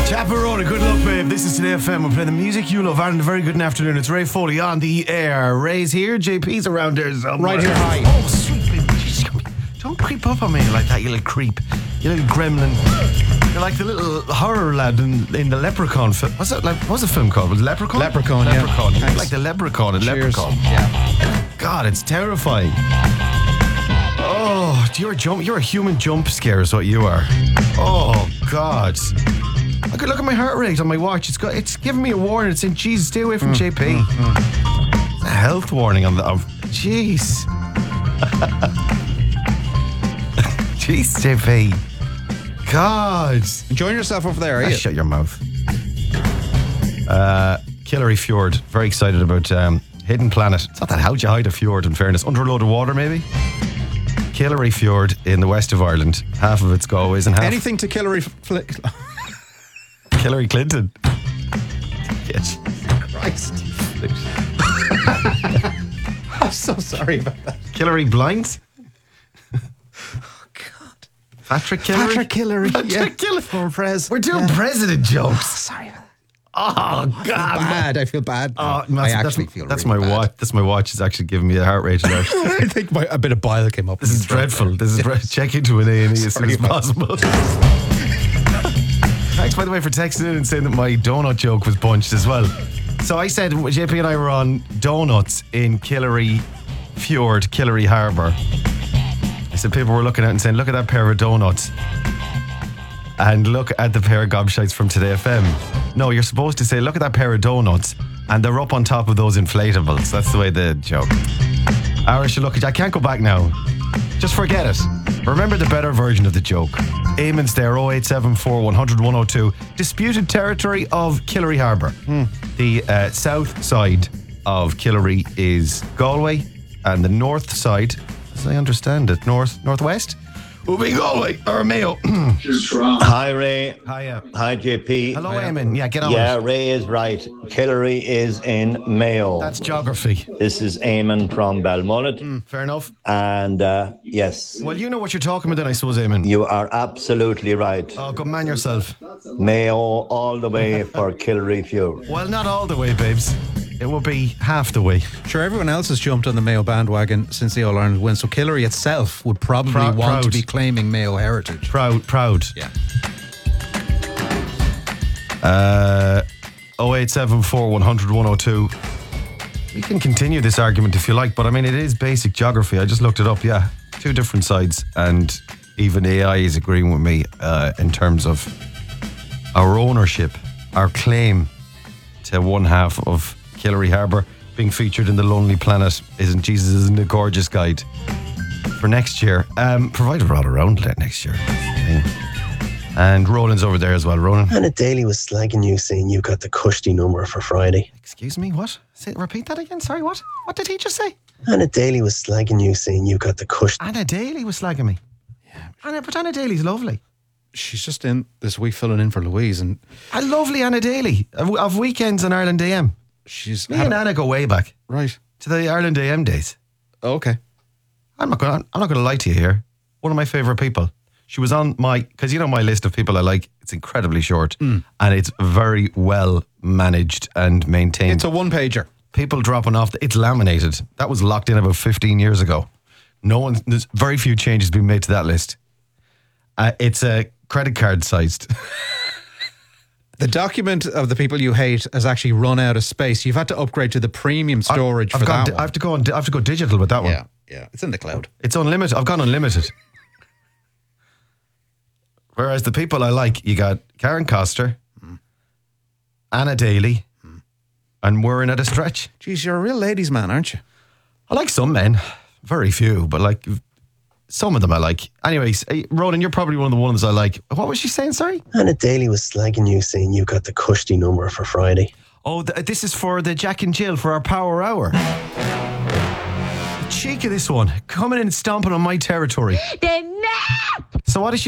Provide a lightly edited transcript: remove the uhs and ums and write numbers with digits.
Chaperone, good luck, babe. This is Today FM. We're playing the music you love. And a very good afternoon. It's Ray Foley on the air. Ray's here. JP's around there somewhere. Right here, hi. Oh, sweet babe. Jeez, don't creep up on me like that, you little creep. You little gremlin. You're like the little horror lad in the Leprechaun film. What's the film called? Was it Leprechaun? Leprechaun, yeah. Leprechaun. You're Thanks. like the Leprechaun in Cheers. Leprechaun. Yeah. God, it's terrifying. Oh, you're a human jump scare is what you are. Oh, God. I could look at my heart rate on my watch. It's giving me a warning. It's saying, Jesus, stay away from JP. It's a health warning on the... Jeez. Jeez, JP. God. Enjoying yourself over there, are you? Shut your mouth. Killary Fjord. Very excited about Hidden Planet. It's not that how'd you hide a fjord, in fairness. Under a load of water, maybe? Killary Fjord in the west of Ireland. Half of it's Galways and half... Anything to Killary... Hillary Clinton. Yes. Christ. I'm so sorry about that. Hillary Blinds. God. Patrick Hillary. Patrick Hillary. Patrick Hillary. For Prez. We're doing president jokes. Sorry about that. Oh, God. I feel bad. Oh, I actually feel that's really my bad. watch. That's my watch. Is actually giving me a heart rate alert. I think a bit of bile came up. This is dreadful. Check into an A&E as soon as possible. Thanks, by the way, for texting in and saying that my donut joke was bunched as well. So I said, JP and I were on donuts in Killary Fjord, Killary Harbour. I said people were looking at it and saying, look at that pair of donuts. And look at the pair of gobshites from Today FM. No, you're supposed to say, look at that pair of donuts. And they're up on top of those inflatables. That's the way the joke. Irish, look, I can't go back now. Just forget it. Remember the better version of the joke. Eamon's there, 0874 100 102. Disputed territory of Killary Harbour. The south side of Killary is Galway, and the north side, as I understand it, northwest, will be Galway or Mayo. Hi, Ray. Hiya. Hi, JP. Hello, Eamon. Yeah, get on Yeah, with it. Ray is right. Killary is in Mayo. That's geography. This is Eamon from Balmullet. Fair enough. And yes, Well, you know what you're talking about then, I suppose, Eamon. you are absolutely right. Oh, good man yourself. Mayo all the way for Killary Fjord. Well, not all the way, babes. It will be half the way. Sure, everyone else has jumped on the Mayo bandwagon since the All-Ireland win, so Killary itself would probably want Proud. to be claiming Mayo heritage. Proud. Yeah. 0874 100 102. We can continue this argument if you like, but I mean, it is basic geography. I just looked it up, yeah. Two different sides, and even AI is agreeing with me in terms of our ownership, our claim to one half of Killary Harbour being featured in the Lonely Planet Isn't a Gorgeous Guide for next year. Provided we're all around next year. And Roland's over there as well. Roland. Anna Daly was slagging you, saying you got the cushy number for Friday. Excuse me, what? Repeat that again. Sorry, what? What did he just say? Anna Daly was slagging you, saying you got the cushy. Anna Daly was slagging me. Yeah. But Anna Daly's lovely. She's just in this week filling in for Louise, and A lovely Anna Daly of weekends on Ireland AM. she's... Me and Anna go way back Right. to the Ireland AM days. Okay. I'm not going to lie to you here. One of my favourite people. She was on because you know my list of people I like, it's incredibly short and it's very well managed and maintained. It's a one-pager. People dropping off, it's laminated. That was locked in about 15 years ago. There's very few changes being made to that list. It's a credit card sized. The document of the people you hate has actually run out of space. You've had to upgrade to the premium storage for that one. I have to go digital with that one. Yeah. It's in the cloud. It's unlimited. I've gone unlimited. Whereas the people I like, you got Karen Coster, Anna Daly, and Warren at a stretch. Geez, you're a real ladies' man, aren't you? I like some men, very few, but like some of them I like. Anyways, Ronan, you're probably one of the ones I like. What was she saying? Sorry. Anna Daly was slagging you, saying you got the cushy number for Friday. Oh, this is for the Jack and Jill for our Power Hour. The cheek of this one coming in and stomping on my territory. So what is she?